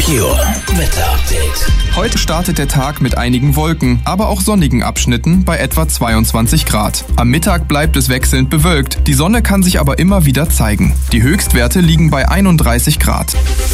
Merkur Wetterupdate. Heute startet der Tag mit einigen Wolken, aber auch sonnigen Abschnitten bei etwa 22 Grad. Am Mittag bleibt es wechselnd bewölkt, die Sonne kann sich aber immer wieder zeigen. Die Höchstwerte liegen bei 31 Grad.